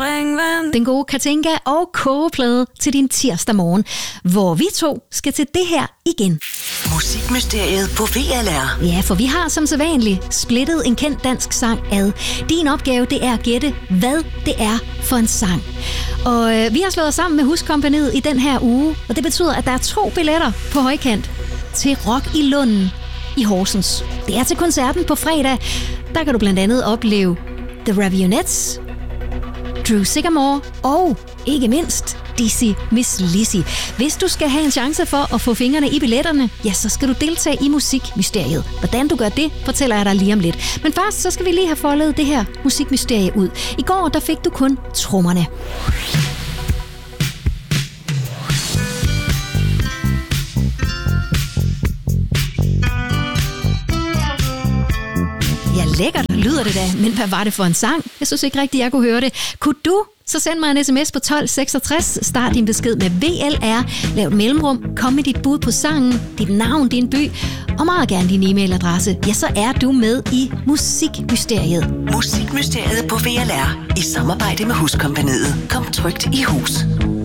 springvand. Den gode Katinka og kogeplade til din tirsdag morgen, hvor vi to skal til det her igen. Musikmysteriet på VLR. Ja, for vi har som sædvanligt splittet en kendt dansk sang ad. Din opgave, det er at gætte, hvad det er for en sang. Og vi har slået os sammen med Huskompagniet i den her uge, og det betyder, at der er 2 billetter på højkant til Rock i Lunden i Horsens. Det er til koncerten på fredag. Der kan du blandt andet opleve The Raveonettes, Drew Sycamore og ikke mindst Dizzy Miss Lizzy. Hvis du skal have en chance for at få fingrene i billetterne, ja, så skal du deltage i Musikmysteriet. Hvordan du gør det, fortæller jeg dig lige om lidt. Men først så skal vi lige have foldet det her musikmysterie ud. I går der fik du kun trommerne. Ja, lækkert lyder det da, men hvad var det for en sang? Jeg synes ikke rigtigt, jeg kunne høre det. Kunne du? Så send mig en sms på 1266. Start din besked med VLR. Lav et mellemrum. Kom med dit bud på sangen, dit navn, din by og meget gerne din e-mailadresse. Ja, så er du med i Musikmysteriet. Musikmysteriet på VLR i samarbejde med Huskompagniet. Kom trygt i hus.